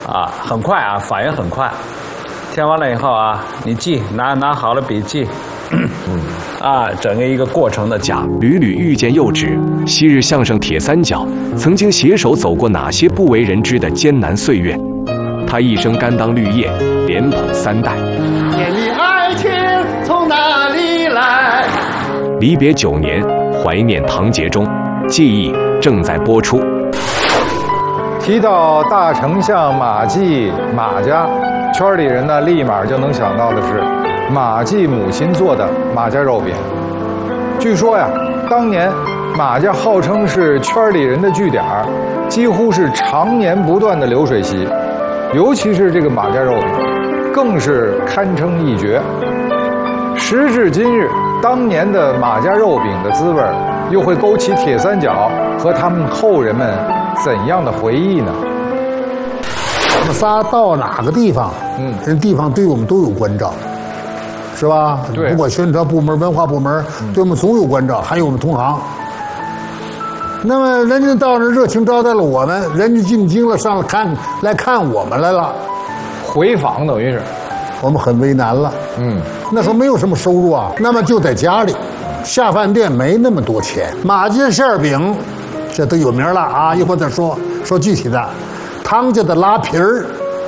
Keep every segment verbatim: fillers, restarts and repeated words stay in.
啊，很快啊，反应很快。填完了以后啊，你记，拿拿好了笔记。啊，整个一个过程的讲， 屡屡遇见幼稚。昔日相声铁三角曾经携手走过哪些不为人知的艰难岁月？他一生甘当绿叶，连捧三代。 天地爱情从哪里来？ 离别九年，怀念唐杰忠，记忆正在播出。 提到大丞相马季马家，圈里人呢立马就能想到的是马季母亲做的马家肉饼。据说呀，当年马家号称是圈里人的据点，几乎是常年不断的流水席，尤其是这个马家肉饼，更是堪称一绝。时至今日，当年的马家肉饼的滋味，又会勾起铁三角和他们后人们怎样的回忆呢？ 我们仨到哪个地方，嗯，人地方对我们都有关照，是吧？ 对， 不管宣传部门、文化部门，嗯、对我们总有关照，还有我们同行。那么人家到那热情招待了我们，人家进京了，上来看来看我们来了， 回访等于是， 我们很为难了。嗯，那时候没有什么收入啊，那么就在家里，下饭店没那么多钱。马家馅饼，这都有名了啊，一会儿再说说具体的。汤家的拉皮儿，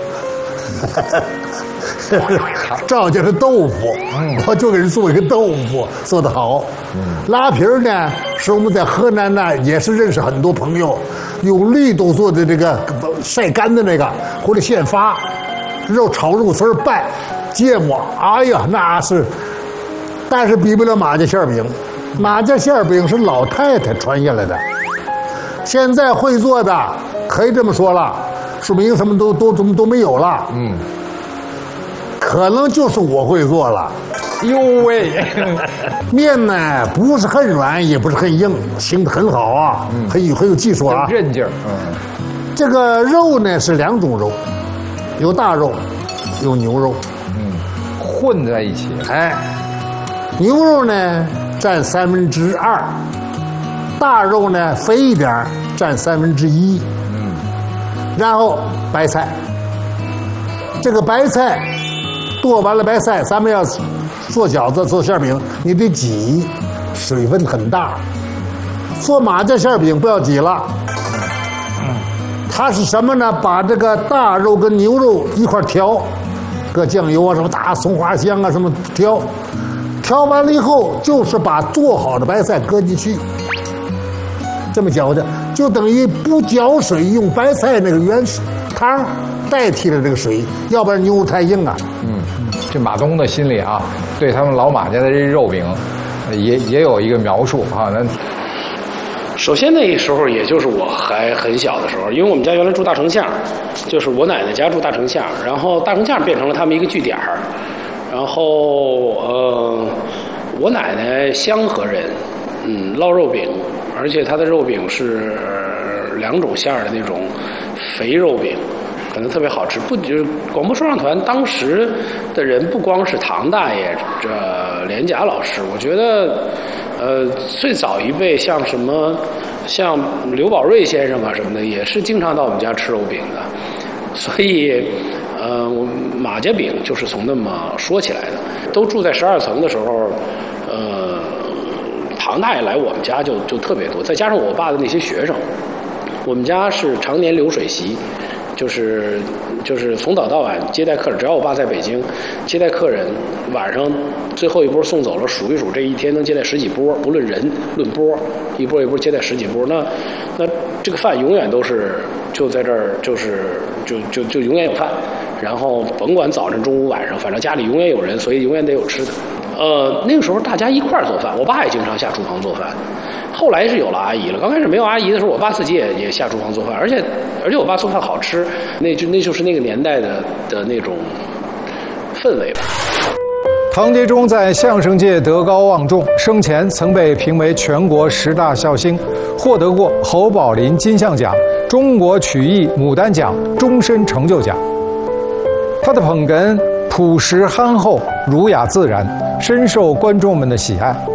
赵家的豆腐，嗯、我就给人做一个豆腐，做得好。嗯、拉皮儿呢，是我们在河南呢也是认识很多朋友，用绿豆做的这个晒干的那个，或者现发，肉炒肉丝儿拌芥末，哎呀，那是，但是比不了马家馅饼。马家馅饼是老太太传下来的，现在会做的可以这么说了。说明什么都都都都没有了，嗯，可能就是我会做了。 哟喂， 面呢不是很软，也不是很硬，形得很好啊，嗯、很有很有技术啊， 韧劲儿。嗯， 这个肉呢是两种肉，有大肉，有牛肉， 嗯，混在一起。 哎，牛肉呢占三分之二，大肉呢肥一点，占三分之一。然后白菜，这个白菜剁完了白菜，咱们要做饺子做馅饼，你得挤，水分很大。做马家馅饼不要挤了，它是什么呢？把这个大肉跟牛肉一块调，搁酱油啊什么大松花香啊什么调，调完了以后就是把做好的白菜搁进去。这么搅的，就等于不搅水，用白菜那个原汤代替了这个水，要不然牛肉太硬啊。 嗯，这马东的心里啊，对他们老马家的这肉饼，也也有一个描述啊。那首先那时候，也就是我还很小的时候，因为我们家原来住大城巷，就是我奶奶家住大城巷，然后大城巷变成了他们一个据点儿，然后呃，我奶奶香河人，嗯，烙肉饼。而且它的肉饼是两种馅儿的那种肥肉饼，可能特别好吃。不就是广播说唱团当时的人，不光是唐大爷、这连甲老师，我觉得，呃，最早一辈像什么，像刘宝瑞先生啊什么的，也是经常到我们家吃肉饼的。所以，呃，我马家饼就是从那么说起来的。都住在十二层的时候，呃。唐大爷来我们家就就特别多，再加上我爸的那些学生，我们家是常年流水席，就是就是从早到晚接待客人，只要我爸在北京接待客人，晚上最后一波送走了，数一数这一天能接待十几波，不论人论波，一波一波接待十几波，那那这个饭永远都是就在这儿，就是就就就永远有饭，然后甭管早晨中午晚上，反正家里永远有人，所以永远得有吃的。呃，那个时候大家一块儿做饭，我爸也经常下厨房做饭。后来是有了阿姨了，刚开始没有阿姨的时候，我爸自己也也下厨房做饭，而且而且我爸做饭好吃，那就那就是那个年代的的那种氛围吧。 唐杰忠在相声界德高望重，生前曾被评为全国十大笑星，获得过侯宝林金像奖、中国曲艺牡丹奖终身成就奖。他的捧哏朴实憨厚、儒雅自然，深受观众们的喜爱。